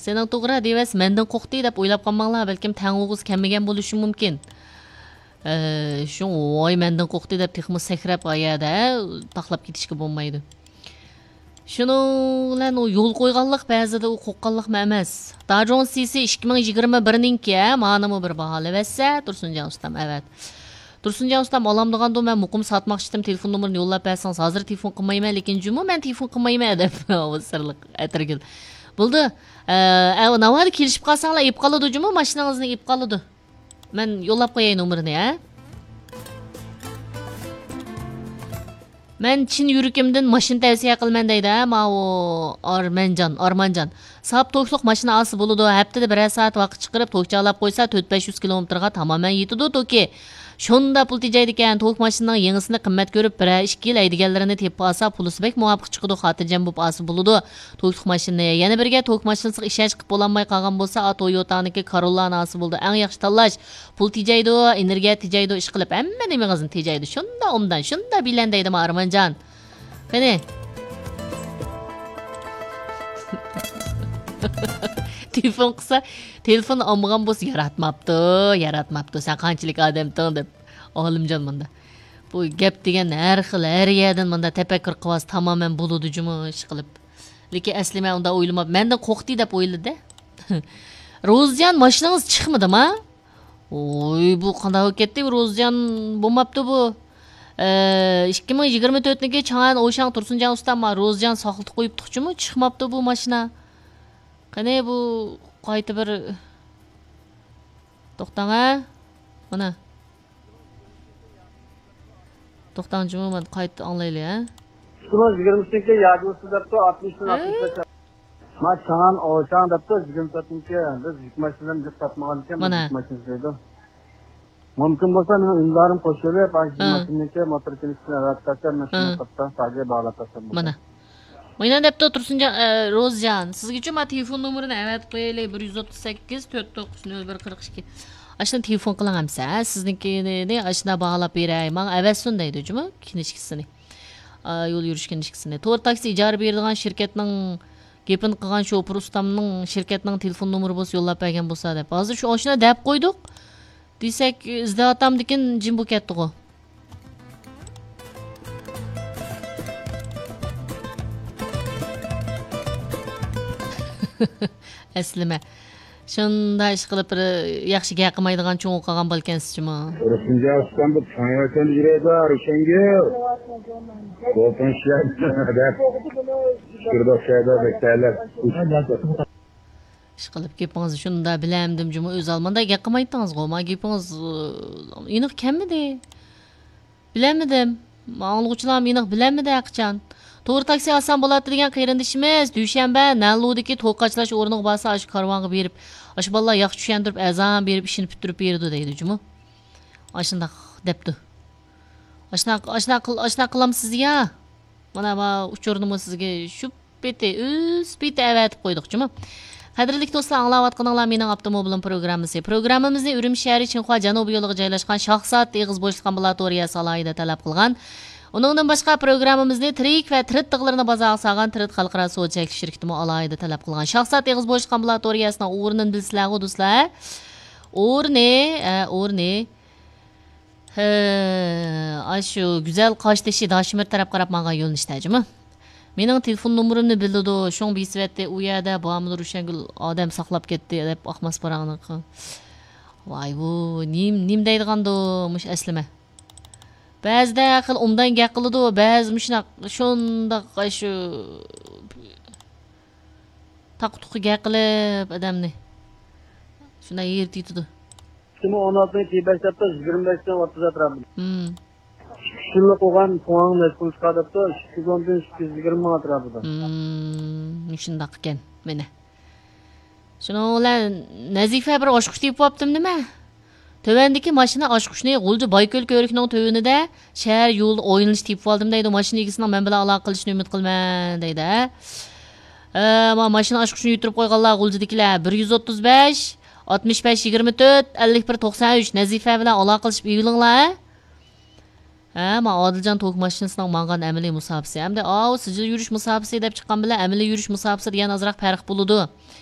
Sening to'g'ri deyapsiz, mendan qo'rqdi deb o'ylab qolmanglar, balkim tang o'g'iz kelmagan bo'lishi mumkin. Shu voy mendan qo'rqdi deb texmi sakrab qo'yadi, taqlab ketishga bo'lmaydi. Şunun bilan o yo'l qo'yganlik ba'zida u qo'rqqanlik emas. Dajon CC 2021-ninki, ma'nimi bir baholavassa, Tursunjon ustam, evet. Tursunjon ustam olamdiganda men muqim sotmoqchi edim, telefon nomerini yo'llab bersangiz, hozir telefon qilmayman, lekin juma men telefon qilmayman deb sirliq atirgil. Bo'ldi. Navadi kelishib qolsanglar, ib qoladi juma, mashinangizni ib qoladi. Men yo'llab qo'yay nomerini, ha? Men chin yuragimdan mashina tavsiya qilman deydi, o Armanjon. Sap to'qliq mashina olsa bo'ladi, haftada 1 soat vaqt chiqarib to'qchalab qo'ysa 4-500 kilometrga tamamen yetadi to'ki. Shunda pul tejaydi ekan, to'q mashinaning yangisini qimmat ko'rib 1-2 yil aydiganlarini tepib olsa, pulusi bek muvofiq chiqadi, xotirjam bo'lib olsa bo'ladi. To'qliq mashina yana birga to'q mashinasiga ishlash qilib bo'lanmay qolgan bo'lsa, Toyota'niki Corolla'ni olsa bo'ladi. Eng yaxshi tanlash. Pul tejaydi, energiya tejaydi, ish qilib hamma nimangizni tejaydi. Shunda bilan deydi Armanjon. Qani telefon qilsa, telefon olmagan bo'lsa yaratmabdi. Sen qanchalik odamding deb. Olimjon menda. Bu gap degan har xil, har yerdan menda tafakkur qilasiz, tamoman bo'ludi juma ish qilib. Lekin asli men unda o'ylamab, mendan qo'rqdi deb o'yladi. Rozjan mashinangiz chiqmadimi? Oy, bu qanday bo'lib ketdi? Rozjan bo'lmabdi bu. 2024-niki Chang'an O'shan Tursunjon ustam Rozjan saqlatib qo'yibdi-chimi? Chiqmabdi bu mashina. Qani bu qayta bir to'xtang ha? Mana. To'xtang juma qayta anglaylik ha? Şunu 23'te yardımcısı depto 60'ın 65. Ma Chang'an O'shan depto 24'niki biz yük maşinalarini deb satmagan ekan, yük maşinasi deydi. Mumkin bo'lsa men imzorim qo'shilib, mashinaniki motor kelishini ratkatar mashina qatdan sadece bağlatasam. Mana. Mana depto Tursunjon Rozjan, sizga uchun men telefon nomerini avat qo'yaylik 138 490142. Ashna telefon qiling hamsa, siznikini ashna bog'lab beray. Men avatsun deydi juma kinishkisini. Yo'l yurish kinishkisini. To'g'ri taksi ijara beradigan shirkatning gapini qilgan shofir ustamning shirkatning telefon nomeri bo'lsa yo'llab bergan bo'lsa deb. Hozir shu oshna deb qo'ydik. Desak, izdatamdikin jim bo'lib ketdi-ku. Aslima. Shunda ish qilib bir yaxshi gap qilmaydigan cho'ng qolgan bo'lkansizmi? Tursunjon ustam bu tayyordan yuradi, o'shanga. Qo'pinshlar deb. Shurda shayda bektalar. Ish qilib gapingizni shunda bilamdim juma o'z almanda gap qilmaydingiz-ku. Men gapingiz aniq kelmadi. Bilamadim. Ma'lumotchilar aniq bilamadi qachon. To'g'ri taksi olsam bo'ladi degan qayrindishimiz dushanba Naludagi to'qachilash o'rniga bo'lsa shu karvonga berib, shu bolalar yaxshi tushuntirib, azon berib ishini bitirib berdi deydi juma. Ashunda debdi. Ashna qilamsiz ya. Mana bu uchurnimi sizga shu peti avatib qo'ydik juma. Qadrli do'stlar, anglayotganinglar mening avtomobilim programmasi. Programmamizni Urumchi shahri Chinxua janubiy yo'liga joylashgan Shohsat Eg'iz bo'shliq ambulatoriyasi alohida talab qilgan. Uningdan boshqa programmamizni Trik va Trit tig'larini bozor solgan Trit xalqaro so'zchilik shirkati alohida talab qilgan. Shohsat Eg'iz bo'shliq ambulatoriyasining o'rnini bilsizlar-ku do'stlar. O'rni. Shu güzel Qoshtashi Doshimir taraf qarab menga yo'lnishdajimi? Mening telefon nomerimni bildi, shung bisvatda u yerda Bo'amir Rushangul odam saqlab ketdi deb Ahmas Parag'ni. Voy bu nim deydigandi, mush aslima. Ba'zida aql undan gap qiladi, ba'zi shunda shu taqtuqi gap qilib odamni. Shunday yertitdi. Kimi 16'ın T5'te 25'ten 30 atrafı. Şunla qo'ygan puan respublika depto 210'dan 220 atrafida. Shundoq ekan, mana. Shuninglar Nazifa bir oshqush deb bo'ptim nima? Tövendeki mashina oshqushni G'ulji Bayko'l ko'rikining tövünide shahar yo'l o'yinlish deb oldim deydi. Mashina egasining men bilan aloqa qilishni umid qilman deydi. Mashina oshqushni yutirib qo'yganlar G'uljidagilar 135 65 24 51 93 Nazifa bilan aloqa qilishib uyilinglar. Men Odiljon to'q mashinasining mangan amaliy musofasi hamda sijil yurish musofasi deb chiqqan bilan amaliy yurish musofasi degan azroq farq bo'ladi.